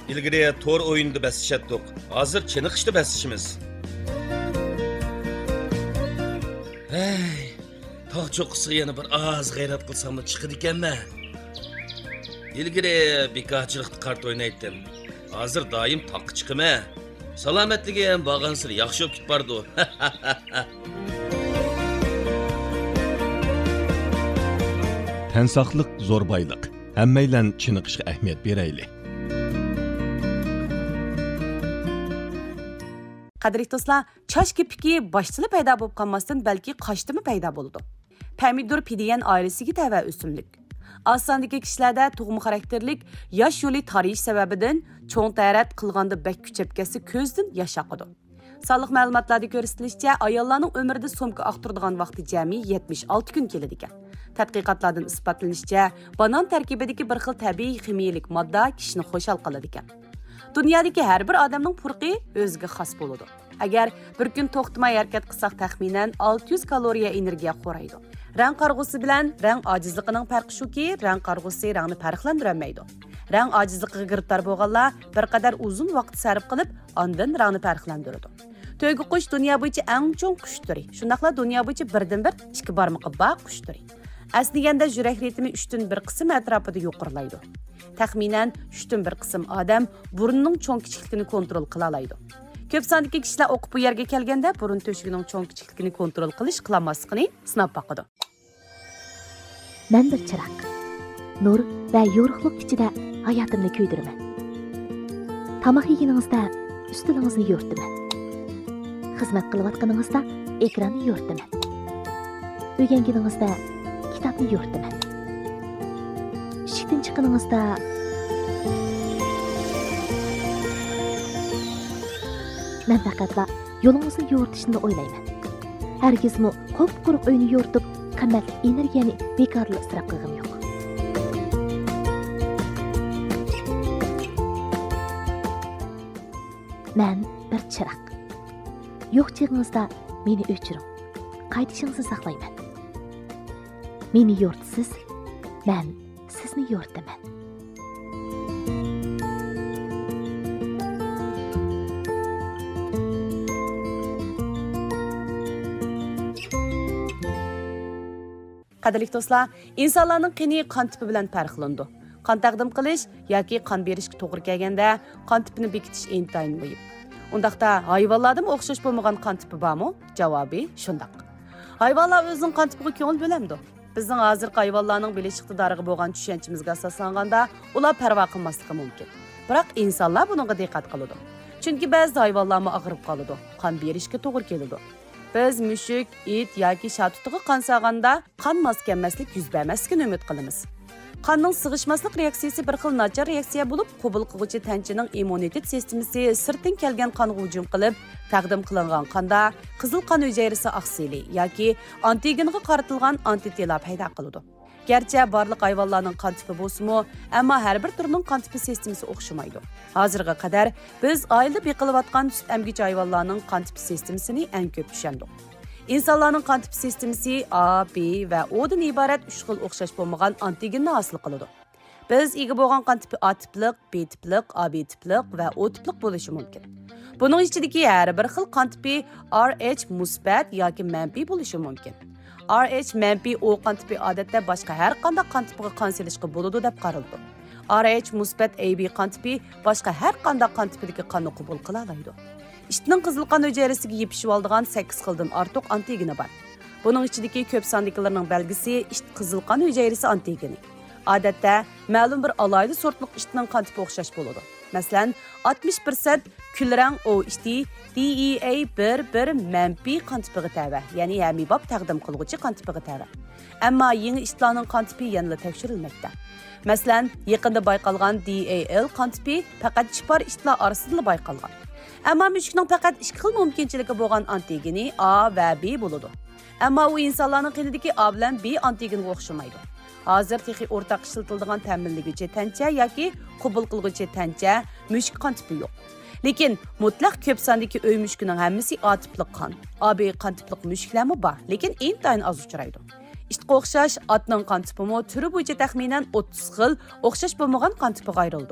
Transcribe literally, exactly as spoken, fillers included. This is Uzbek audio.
İlgiri tor o'yinida basishatdik. Hozir chiniqishda basishimiz. Hey, tog' cho'qqisiga yana bir oz g'ayrat qilsam chiqadi ekanman. İlgiri bekorchilikda kart o'ynaydim. Hozir doim toqqa chiqaman. Salomatligi ham bag'ansir yaxshi bo'lib ketbardi. Tan saqliq zo'r boyliq. Hammaylan chiniqishga ahamiyat beraylik. Qadrli do'stlar, chash kipiki boshchili paydo bo'lib qolmasdan balki qoshdimi paydo bo'ldi. Pomidor pidiyan oilasiga tava o'simlik. Osondagi kishilarda tug'ma xarakterlik yosh yo'li tarish sababidan cho'ng tarat qilganda bak kuchab ketsa ko'zdan yosh oqadi. Sog'liq ma'lumotlarda ko'rsatilishicha, ayollarning umrida somka oqtiradigan vaqti jami yetmish olti kun keladi ekan. Tadqiqotlardan isbotlanishicha, banan tarkibidagi bir xil tabiiy ximiyalik modda kishini xushal qiladi ekan. Dunyodagi har bir odamning purqi o'ziga xos bo'ladi. Agar bir kun to'xtamay harakat qilsak, taxminan olti yuz kaloriya energiya qo'raydi. Rang qarg'usi bilan rang ojizligining farqi shuki, rang qarg'usi rangni farqlantirolmaydi. Rang ojizligiga giribtor bo'lganlar bir qadar uzun vaqt sarf qilib, ondan rangni farqlantiradi. To'yga qush dunyo bo'yicha eng cho'ng qush turi. Shundaqla dunyo bo'yicha birdan bir ikki barmoqi bor qush turi. Aslida yurak ritmi uchdan bir qism atrofida yuqorilaydi. Taxminan uchdan bir qism odam burnining cho'ng kichikligini kontrol qila oladi. Ko'p sondagi kishilar o'qib bu yerga kelganda burun to'shigining cho'ng kichikligini kontrol qilish qilmasligini sinab boqadi. Men bir chiroq. Nur va yorug'lik ichida hayotimni kuydirman. Tamoq yeganingizda ustilingizni yo'rtaman. Xizmat qilayotganingizda ekranni yo'rtaman. O'rganganingizda kitobni yo'rtaman. Ishdan chiqqaningizda men faqatla yo'lingizni yo'rtishni o'ylayman. Hargizmi qop-quruq uyni yo'rtib, qimmatli energiyani bekorli isrof qilgim yo'q. Men bir chiroq. Yo'q chig'ingizda meni o'chiring. Qaytishingizni saqlayman. Meni yo'rtisiz, men sizni yo'rtaman. Qadrli do'stlar, insonlarning qini qon tipi bilan farqlanadi. Qon taqdim qilish yoki qon berishga to'g'ri kelganda qon tipini bekitish intayin muhim. Undaqda hayvonlardan o'xshash bo'lmagan qon tipi bormi? Javobi shundaq. Hayvonlar o'zining qon tipiga ko'ngil bo'ladi. Bizning hozirgi hayvonlarning bilish iqtidoriga bo'lgan tushunchimizga asoslanganda ular parvo qilmasligi mumkin. Biroq insonlar bunga diqqat qiladi. Chunki ba'zi hayvonlar og'rib qoladi, qon berishga to'g'ri keladi. Biz mushuk, it yoki shatutiga qon sag'anda qon maskanmaslik yuz bermasligini umid qilamiz. Qonning sig'ishmaslik reaksiyasi bir xil nachar reaksiya bo'lib, qabul qiluvchi tanchaning immunitet sistemasi sirtdan kelgan qonga hujum qilib, taqdim qilingan qonda qizil qon hujayrasi oksili yoki antigenga qaratilgan antitela paydo qiladi. Gerçi barliq hayvonlarning qon tipi bo'lsa-mu, ammo har bir turning qon tipi sistemasi o'xshamaydi. Hozirga qadar biz oilada beqilayotgan sut emgich hayvonlarning qon tipi sistemasini eng ko'p tushundik. İnsanlarning qon tipi sistemasi A, B va O dan iborat uch xil o'xshash bo'lmagan antigenni hosil qiladi. Biz ega bo'lgan qon tipi A tipliq, B tipliq, A B tipliq va O tipliq bo'lishi mumkin. Buning ichidagi har bir xil qon tipi R H musbat yoki manfiy bo'lishi mumkin. R H manfiy O qon tipi odatda boshqa har qanday qon tipiga qon selishga bo'ladi deb qaraldi. R H musbat A B qon tipi boshqa har qanday qon tipidagi qonni qabul qila oladi. İştinin qizil qon hujayrasiga yepishib oladigan sakkiz xildan ortiq antigeni bor. Buning ichidagi ko'p sondagilarning belgisi isht qizil qon hujayrasi antigeni. Odatda ma'lum bir alayli sortliq ishtning qon tipi o'xshash bo'ladi. Masalan, oltmish foiz kulrang O ishti D E A bir bir manfiy qon tipiga tava, ya'ni hamibab taqdim qiluvchi qon tipiga tava. Ammo yangi ishtlarning qon tipi yana tekshirilmoqda. Masalan, yaqinda bayqalgan D A L qon tipi faqat chipar ishtlar orasida bayqalgan. Ammo mushukning faqat ikki xil mumkinchiligi bo'lgan antigeni A va B bo'ladi. Ammo u insonlarning qinidagi A bilan B antigeniga o'xshamaydi. Hozir texnik o'rtaq ishlatiladigan ta'minlovchi tancha yoki qabul qiluvchi tancha mushuk qon tipi yo'q. Lekin mutlaq ko'p sondagi uy mushukining hammasi A tipli qon. A B qon tipli mushuklarmi bor, lekin intayin oz uchraydi. Ishtiga o'xshash otning qon tipimi turi bo'yicha taxminan o'ttiz xil o'xshash bo'lmagan qon tipiga ayrildi.